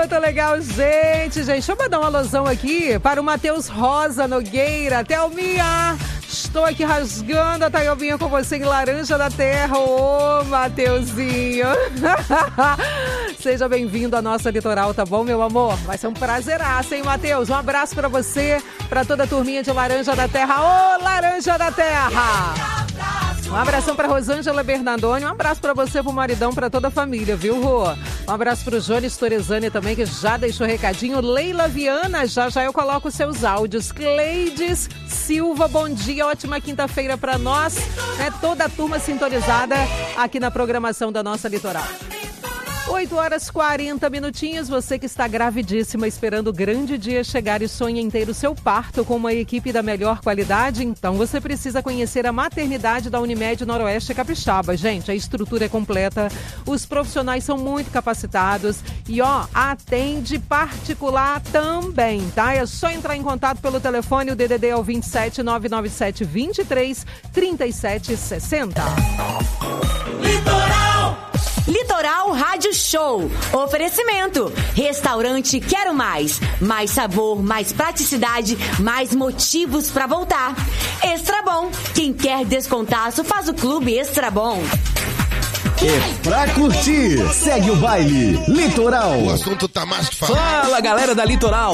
Muito legal, gente. Deixa eu mandar uma alusão aqui para o Matheus Rosa Nogueira. Thelminha, estou aqui rasgando a Taiobinha com você em Laranja da Terra. Ô, Mateuzinho. Seja bem-vindo à nossa Litoral, tá bom, meu amor? Vai ser um prazeraço, hein, Matheus? Um abraço para você, para toda a turminha de Laranja da Terra. Ô, Laranja da Terra! Um abração para Rosângela Bernardoni, um abraço para você, pro maridão, para toda a família, viu, Rô? Um abraço pro Jones Torezani também, que já deixou recadinho. Leila Viana, já eu coloco os seus áudios. Cleides Silva, bom dia, ótima quinta-feira para nós, né? Toda a turma sintonizada aqui na programação da nossa Litoral. 8 horas 40 minutinhos, você que está gravidíssima, esperando o grande dia chegar e sonha em ter o seu parto com uma equipe da melhor qualidade, então você precisa conhecer a maternidade da Unimed Noroeste Capixaba. Gente, a estrutura é completa, os profissionais são muito capacitados e, atende particular também, tá? É só entrar em contato pelo telefone, o DDD é o 27 997 23 37 60. Litoral Rádio Show. Oferecimento. Restaurante Quero Mais. Mais sabor, mais praticidade, mais motivos pra voltar. Extra Bom. Quem quer descontaço faz o Clube Extra Bom. É pra curtir. Segue o baile. Litoral. O assunto tá mais que falado. Fala, galera da Litoral.